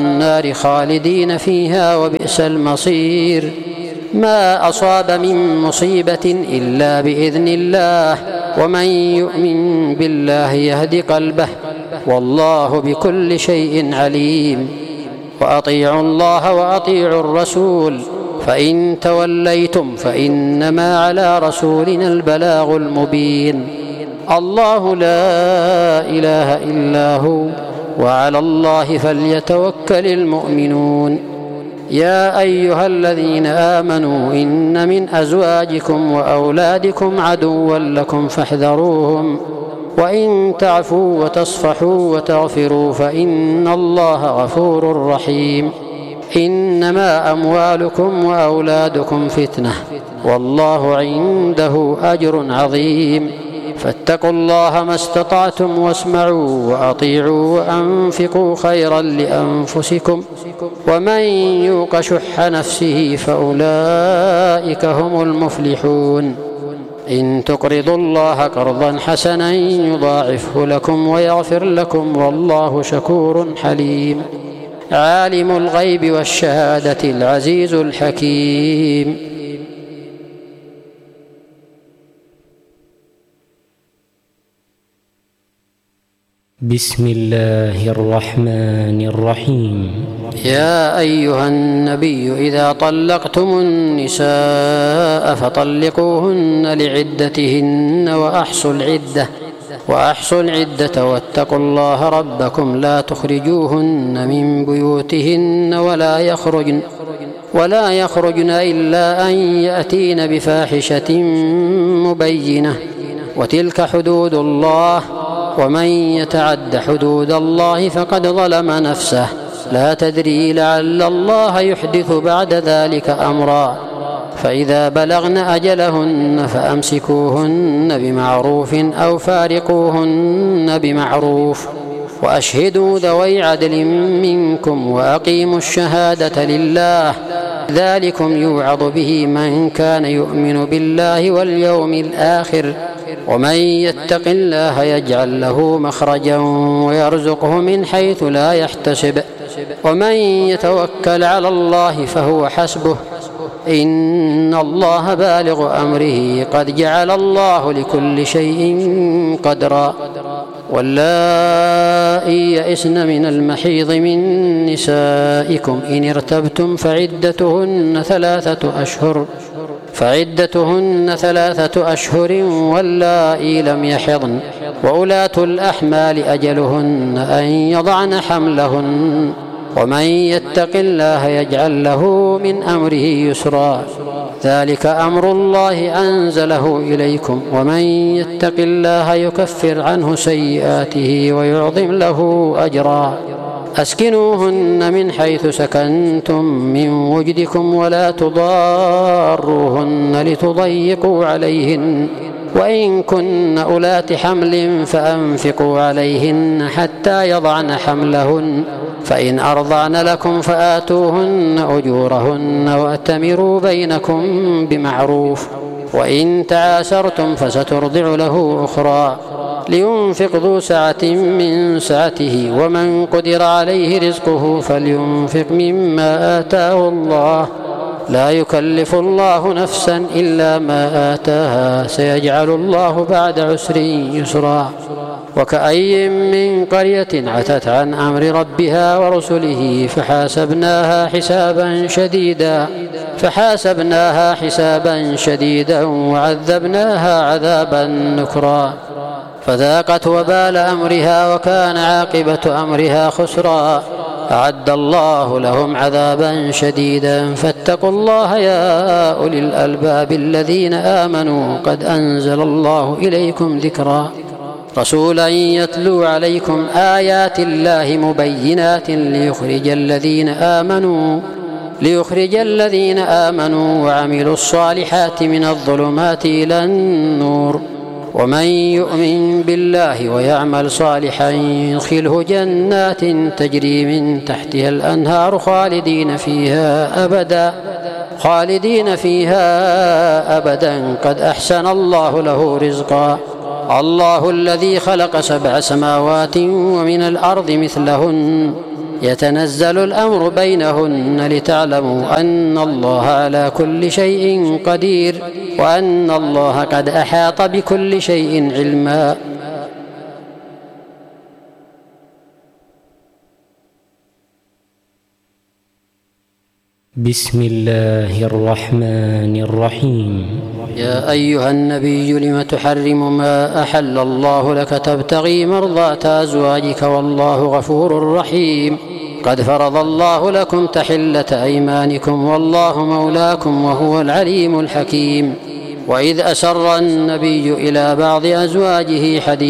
النار خالدين فيها وبئس المصير. ما أصاب من مصيبة إلا بإذن الله، ومن يؤمن بالله يهد قلبه، والله بكل شيء عليم. وأطيعوا الله وأطيعوا الرسول، فإن توليتم فإنما على رسولنا البلاغ المبين. الله لا إله إلا هو، وعلى الله فليتوكل المؤمنون. يا أيها الذين آمنوا إن من أزواجكم وأولادكم عدوا لكم فاحذروهم، وإن تعفوا وتصفحوا وتغفروا فإن الله غفور رحيم. إنما أموالكم وأولادكم فتنة، والله عنده أجر عظيم. فاتقوا الله ما استطعتم، واسمعوا وأطيعوا وأنفقوا خيرا لأنفسكم، ومن يوق شح نفسه فأولئك هم المفلحون. إن تقرضوا الله قرضا حسنا يضاعفه لكم ويغفر لكم، والله شكور حليم. عالم الغيب والشهادة العزيز الحكيم. بسم الله الرحمن الرحيم. يا أيها النبي إذا طلقتم النساء فطلقوهن لعدتهن وأحصوا العدة واتقوا الله ربكم لا تخرجوهن من بيوتهن ولا يخرجن إلا أن يأتين بفاحشة مبينة، وتلك حدود الله، ومن يتعد حدود الله فقد ظلم نفسه، لا تدري لعل الله يحدث بعد ذلك أمرا. فإذا بلغن أجلهن فأمسكوهن بمعروف أو فارقوهن بمعروف، وأشهدوا ذوي عدل منكم وأقيموا الشهادة لله، ذلكم يوعظ به من كان يؤمن بالله واليوم الآخر، ومن يتق الله يجعل له مخرجا ويرزقه من حيث لا يحتسب، ومن يتوكل على الله فهو حسبه، إن الله بالغ أمره قد جعل الله لكل شيء قدرا. واللائي يئسن من المحيض من نسائكم إن ارتبتم فعدتهن ثلاثة أشهر، واللائي لم يحضن وأولاة الأحمال أجلهن أن يضعن حملهن، ومن يتق الله يجعل له من أمره يسرا، ذلك أمر الله أنزله إليكم، ومن يتق الله يكفر عنه سيئاته ويعظم له أجرا. أسكنوهن من حيث سكنتم من وجدكم ولا تضاروهن لتضيقوا عليهن، وإن كن أولات حمل فأنفقوا عليهن حتى يضعن حملهن، فإن أرضعن لكم فآتوهن أجورهن وأتمروا بينكم بمعروف، وإن تعاسرتم فسترضع له أخرى، لينفق ذو سعة من سعته، ومن قدر عليه رزقه فلينفق مما آتاه الله، لا يكلف الله نفسا إلا ما آتاها، سيجعل الله بعد عسر يسرا. وكأي من قرية عتت عن أمر ربها ورسله فحاسبناها حسابا شديدا وعذبناها عذابا نكرا، فذاقت وبال أمرها وكان عاقبة أمرها خسرا. أعد الله لهم عذابا شديدا، فاتقوا الله يا أولي الألباب الذين آمنوا، قد أنزل الله إليكم ذكرا، رسولا يتلو عليكم آيات الله مبينات ليخرج الذين آمنوا وعملوا الصالحات من الظلمات إلى النور، ومن يؤمن بالله ويعمل صالحا يدخله جنات تجري من تحتها الأنهار خالدين فيها أبدا، قد أحسن الله له رزقا. الله الذي خلق 7 سماوات ومن الأرض مثلهن يتنزل الأمر بينهن لتعلموا أن الله على كل شيء قدير وأن الله قد أحاط بكل شيء علما. بسم الله الرحمن الرحيم. يا أيها النبي لم تحرم ما أحل الله لك تبتغي مرضات أزواجك والله غفور رحيم. قد فرض الله لكم تحلة أيمانكم والله مولاكم وهو العليم الحكيم. وإذ أسر النبي إلى بعض أزواجه حديثا